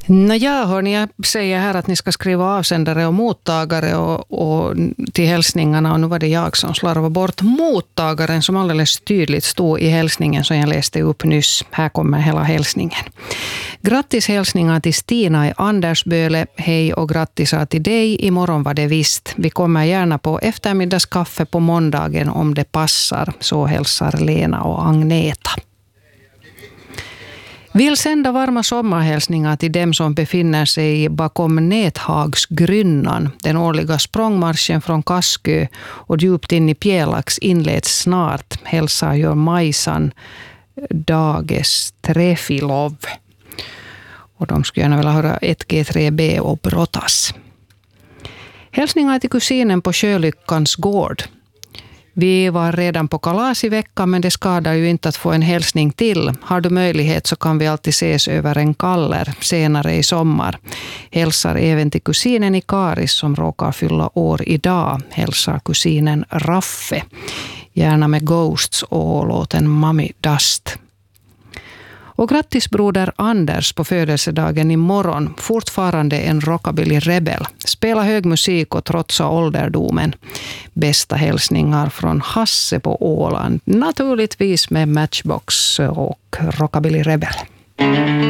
Hörni, jag säger här att ni ska skriva avsändare och mottagare och till hälsningarna, och nu var det jag som slarvade bort mottagaren som alldeles tydligt stod i hälsningen som jag läste upp nyss. Här kommer hela hälsningen. Grattis hälsningar till Stina i Andersböle. Hej och grattisar till dig. Imorgon var det visst. Vi kommer gärna på eftermiddagskaffe på måndagen om det passar. Så hälsar Lena och Agneta. Vill sända varma sommarhälsningar till dem som befinner sig bakom Näthagsgrynnan. Den årliga språngmarschen från Kaskö och djupt in i Pjelax inleds snart. Hälsar gör Majsan Dages Trefilov. Och de skulle gärna vilja höra 1G3B och brottas. Hälsningar till kusinen på Sjölyckans gård. Vi var redan på kalas i veckan, men det skadar ju inte att få en hälsning till. Har du möjlighet så kan vi alltid ses över en kaller senare i sommar. Hälsar även till kusinen i Karis som råkar fylla år idag. Hälsar kusinen Raffe. Gärna med Ghosts och låten Mummy Dust. Och grattis broder Anders på födelsedagen imorgon. Fortfarande en rockabilly-rebell. Spela hög musik och trotsa ålderdomen. Bästa hälsningar från Hasse på Åland. Naturligtvis med Matchbox och rockabilly-rebell.